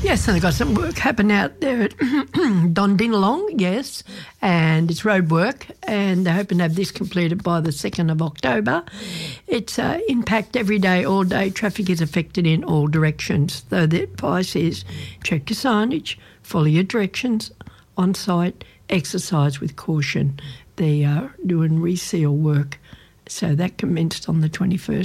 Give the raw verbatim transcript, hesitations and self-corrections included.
Yes, and they've got some work happening out there at Dondinalong, yes, and it's road work, and they're hoping to have this completed by the second of October. It's uh, impact every day, all day. Traffic is affected in all directions. So the advice is check your signage, follow your directions on site, exercise with caution. They are doing reseal work. So that commenced on the twenty-first